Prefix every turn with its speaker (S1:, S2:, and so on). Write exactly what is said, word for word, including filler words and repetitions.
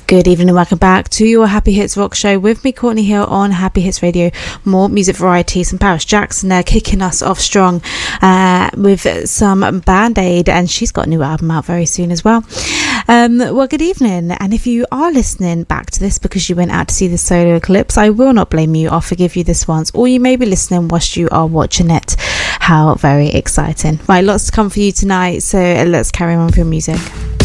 S1: Good evening and welcome back to your Happy Hits Rock Show with me, Courtney Hill, on Happy Hits Radio. More music variety, some Paris Jackson there kicking us off strong uh, with some Band-Aid, and she's got a new album out very soon as well. Um, well, good evening, and if you are listening back to this because you went out to see the solar eclipse, I will not blame you. I'll forgive you this once, or you may be listening whilst you are watching it. How very exciting. Right, lots to come for you tonight, so let's carry on with your music.